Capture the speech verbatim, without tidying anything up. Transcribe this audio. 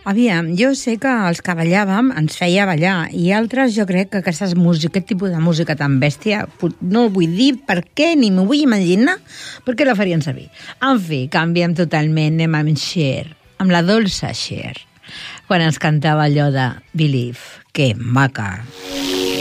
Aviam, jo sé que els que ballàvem ens feia ballar i altres jo crec que aquestes música, aquest tipus de música tan bèstia no el vull dir per què ni m'ho vull imaginar per què la farien servir. En fi, canviem totalment, anem amb Cher, amb la dolça Cher, quan ens cantava allò de Believe. Que maca!